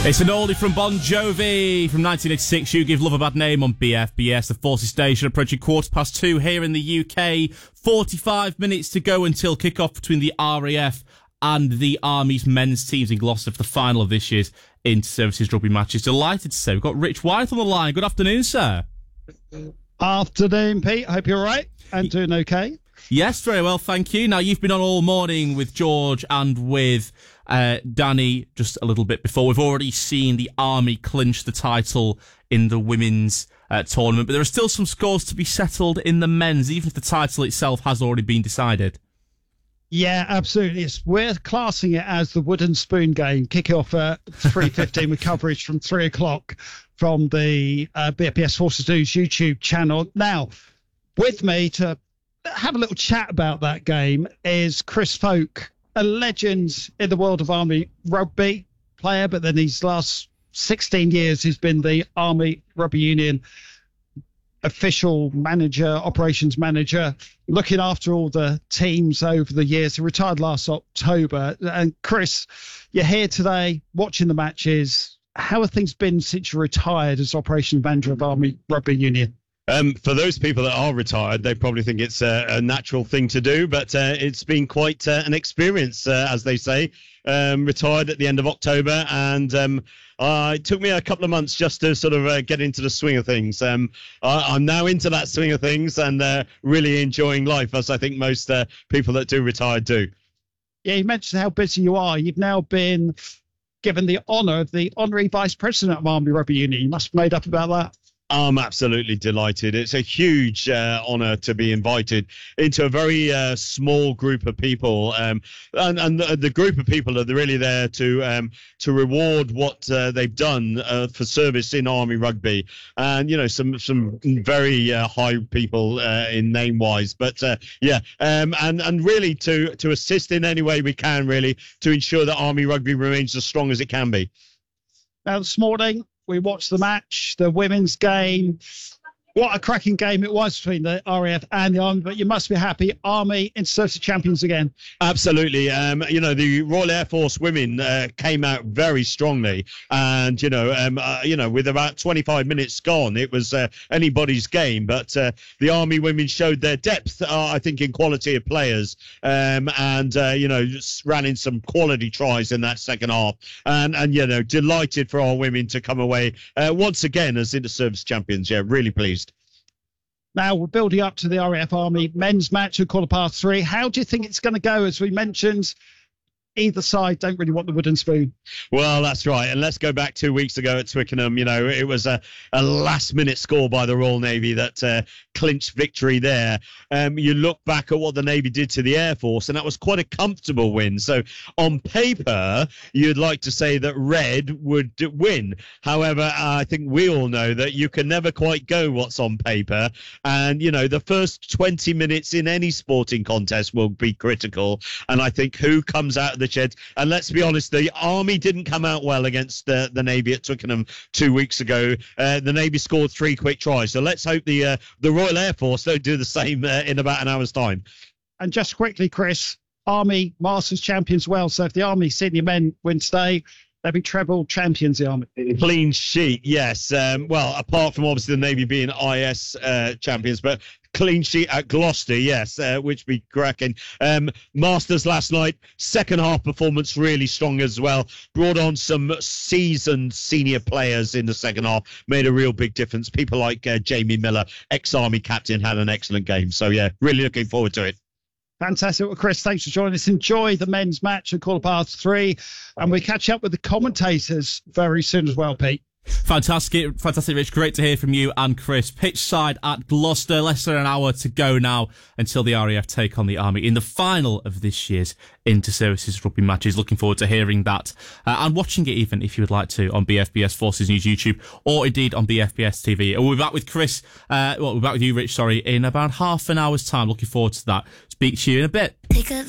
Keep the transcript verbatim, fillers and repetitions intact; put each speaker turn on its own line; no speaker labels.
It's an oldie from Bon Jovi from nineteen eighty-six. You Give Love a Bad Name on B F B S. The Forces Station approaching quarter past two here in the U K. forty-five minutes to go until kick-off between the R A F and the Army's men's teams in Gloucester for the final of this year's Inter-Services Rugby matches. Delighted to say we've got Rich White on the line. Good afternoon, sir.
Afternoon, Pete. Hope you're all right and doing okay.
Yes, very well, thank you. Now, you've been on all morning with George and with uh, Danny just a little bit before. We've already seen the Army clinch the title in the women's uh, tournament, but there are still some scores to be settled in the men's, even if the title itself has already been decided.
Yeah, absolutely. It's, we're classing it as the wooden spoon game, kick off at three fifteen with coverage from three o'clock from the uh, B F B S Forces News YouTube channel. Now, with me to have a little chat about that game is Chris Folk, a legend in the world of Army rugby player, but then these last sixteen years he's been the Army Rugby Union official manager, operations manager, looking after all the teams over the years. He retired last October. And Chris, you're here today watching the matches. How have things been since you retired as operations manager of Army Rugby Union?
Um, for those people that are retired, they probably think it's a, a natural thing to do, but uh, it's been quite uh, an experience, uh, as they say. Um, retired at the end of October, and um, uh, it took me a couple of months just to sort of uh, get into the swing of things. Um, I, I'm now into that swing of things and uh, really enjoying life, as I think most uh, people that do retire do.
Yeah, you mentioned how busy you are. You've now been given the honour of the honorary vice president of Army Rugby Union. You must have made up about that.
I'm absolutely delighted. It's a huge uh, honour to be invited into a very uh, small group of people, um, and, and the, the group of people are really there to um, to reward what uh, they've done uh, for service in Army Rugby, and you know some some very uh, high people uh, in name wise, but uh, yeah, um, and and really to to assist in any way we can, really to ensure that Army Rugby remains as strong as it can be.
Now this morning, we watched the match, the women's game. What a cracking game it was between the R A F and the Army, but you must be happy. Army Inter-Services champions again.
Absolutely. Um, you know, the Royal Air Force women uh, came out very strongly. And, you know, um, uh, you know, with about twenty-five minutes gone, it was uh, anybody's game. But uh, the Army women showed their depth, uh, I think, in quality of players. Um, and, uh, you know, just ran in some quality tries in that second half. And, and you know, delighted for our women to come away uh, once again as Inter-Service champions. Yeah, really pleased.
Now we're building up to the R A F Army men's match at quarter past three. How do you think it's going to go? As we mentioned, either side don't really want the wooden spoon.
Well, that's right. And let's go back two weeks ago at Twickenham. You know, it was a, a last-minute score by the Royal Navy that uh, clinched victory there. Um, you look back at what the Navy did to the Air Force, and that was quite a comfortable win. So on paper, you'd like to say that Red would win. However, I think we all know that you can never quite go what's on paper. And, you know, the first twenty minutes in any sporting contest will be critical. And I think who comes out of the shed, and let's be honest, the Army didn't come out well against uh, the Navy at Twickenham two weeks ago. Uh, the Navy scored three quick tries, so let's hope the uh, the Royal Air Force don't do the same uh, in about an hour's time.
And just quickly, Chris, Army Masters champions well, so if the Army senior men win today, they'll be treble champions, the Army.
Clean sheet, yes. Um, well, apart from obviously the Navy being I S uh, champions, but clean sheet at Gloucester, yes, uh, which be cracking. Um, Masters last night, second half performance really strong as well. Brought on some seasoned senior players in the second half, made a real big difference. People like uh, Jamie Miller, ex-Army captain, had an excellent game. So, yeah, really looking forward to it.
Fantastic. Well, Chris, thanks for joining us. Enjoy the men's match at quarter past three. And we catch up with the commentators very soon as well, Pete.
Fantastic, fantastic, Rich. Great to hear from you and Chris. Pitch side at Gloucester, less than an hour to go now until the R A F take on the Army in the final of this year's Inter-Services Rugby matches. Looking forward to hearing that uh, and watching it even if you would like to on B F B S Forces News YouTube or indeed on B F B S T V. And we'll be back with Chris, uh, well, we'll be back with you, Rich, sorry, in about half an hour's time. Looking forward to that. Speak to you in a bit.